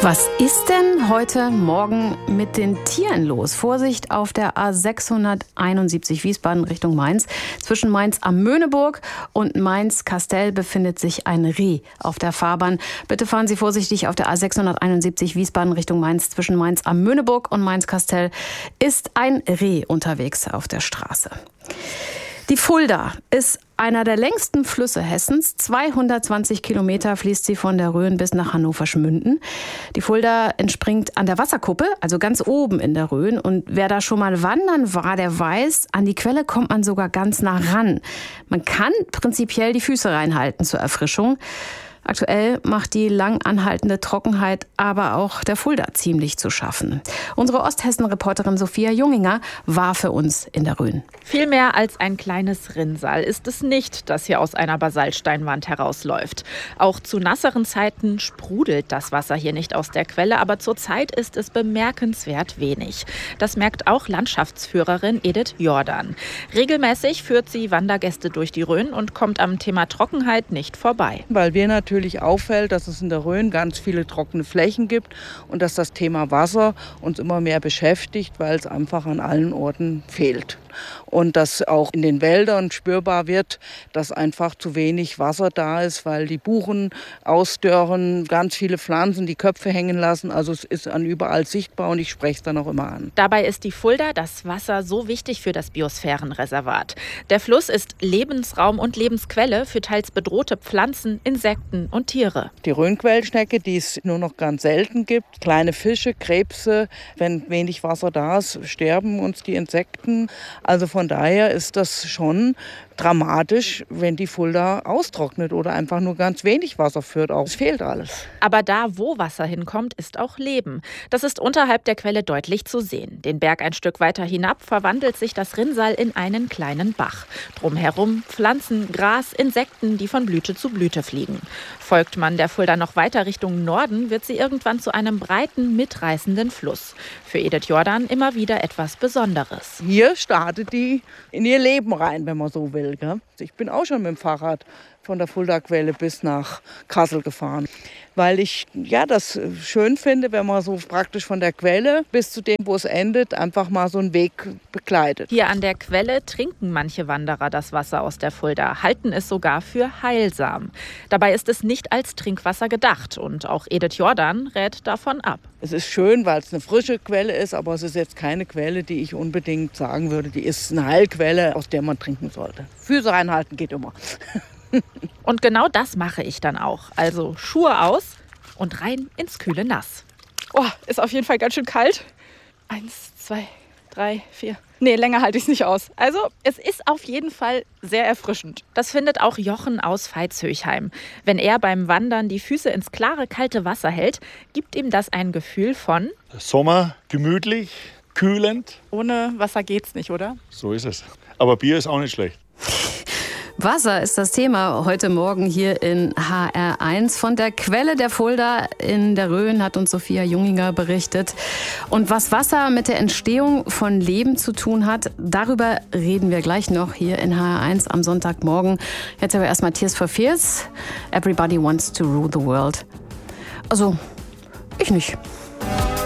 Was ist denn heute Morgen mit den Tieren los? Vorsicht auf der A671 Wiesbaden Richtung Mainz. Zwischen Mainz am Möhneburg und Mainz-Kastel befindet sich ein Reh auf der Fahrbahn. Bitte fahren Sie vorsichtig auf der A671 Wiesbaden Richtung Mainz. Zwischen Mainz am Möhneburg und Mainz-Kastel ist ein Reh unterwegs auf der Straße. Die Fulda ist einer der längsten Flüsse Hessens. 220 Kilometer fließt sie von der Rhön bis nach Hannover-Schmünden. Die Fulda entspringt an der Wasserkuppe, also ganz oben in der Rhön. Und wer da schon mal wandern war, der weiß, an die Quelle kommt man sogar ganz nah ran. Man kann prinzipiell die Füße reinhalten zur Erfrischung. Aktuell macht die lang anhaltende Trockenheit aber auch der Fulda ziemlich zu schaffen. Unsere Osthessen-Reporterin Sophia Junginger war für uns in der Rhön. Viel mehr als ein kleines Rinnsal ist es nicht, das hier aus einer Basaltsteinwand herausläuft. Auch zu nasseren Zeiten sprudelt das Wasser hier nicht aus der Quelle, aber zurzeit ist es bemerkenswert wenig. Das merkt auch Landschaftsführerin Edith Jordan. Regelmäßig führt sie Wandergäste durch die Rhön und kommt am Thema Trockenheit nicht vorbei. Weil wir natürlich auffällt, dass es in der Rhön ganz viele trockene Flächen gibt und dass das Thema Wasser uns immer mehr beschäftigt, weil es einfach an allen Orten fehlt. Und dass auch in den Wäldern spürbar wird, dass einfach zu wenig Wasser da ist, weil die Buchen ausdörren, ganz viele Pflanzen die Köpfe hängen lassen. Also es ist an überall sichtbar und ich spreche es dann auch immer an. Dabei ist die Fulda, das Wasser, so wichtig für das Biosphärenreservat. Der Fluss ist Lebensraum und Lebensquelle für teils bedrohte Pflanzen, Insekten und Tiere. Die Rhönquellschnecke, die es nur noch ganz selten gibt, kleine Fische, Krebse, wenn wenig Wasser da ist, sterben uns die Insekten. Also von daher ist das schon dramatisch, wenn die Fulda austrocknet oder einfach nur ganz wenig Wasser führt. Es fehlt alles. Aber da, wo Wasser hinkommt, ist auch Leben. Das ist unterhalb der Quelle deutlich zu sehen. Den Berg ein Stück weiter hinab verwandelt sich das Rinnsal in einen kleinen Bach. Drumherum Pflanzen, Gras, Insekten, die von Blüte zu Blüte fliegen. Folgt man der Fulda noch weiter Richtung Norden, wird sie irgendwann zu einem breiten, mitreißenden Fluss. Für Edith Jordan immer wieder etwas Besonderes. Hier startet die in ihr Leben rein, wenn man so will. Ich bin auch schon mit dem Fahrrad von der Fulda-Quelle bis nach Kassel gefahren, weil ich das schön finde, wenn man so praktisch von der Quelle bis zu dem, wo es endet, einfach mal so einen Weg begleitet. Hier an der Quelle trinken manche Wanderer das Wasser aus der Fulda, halten es sogar für heilsam. Dabei ist es nicht als Trinkwasser gedacht und auch Edith Jordan rät davon ab. Es ist schön, weil es eine frische Quelle ist, aber es ist jetzt keine Quelle, die ich unbedingt sagen würde, die ist eine Heilquelle, aus der man trinken sollte. Füße reinhalten geht immer. Und genau das mache ich dann auch. Also Schuhe aus und rein ins kühle Nass. Oh, ist auf jeden Fall ganz schön kalt. 1, 2, 3, 4. Nee, länger halte ich es nicht aus. Also es ist auf jeden Fall sehr erfrischend. Das findet auch Jochen aus Veitshöchheim. Wenn er beim Wandern die Füße ins klare, kalte Wasser hält, gibt ihm das ein Gefühl von Sommer, gemütlich, kühlend. Ohne Wasser geht's nicht, oder? So ist es. Aber Bier ist auch nicht schlecht. Wasser ist das Thema heute Morgen hier in HR1. Von der Quelle der Fulda in der Rhön hat uns Sophia Junginger berichtet. Und was Wasser mit der Entstehung von Leben zu tun hat, darüber reden wir gleich noch hier in HR1 am Sonntagmorgen. Jetzt aber erstmal Tears for Fears. Everybody wants to rule the world. Also, ich nicht.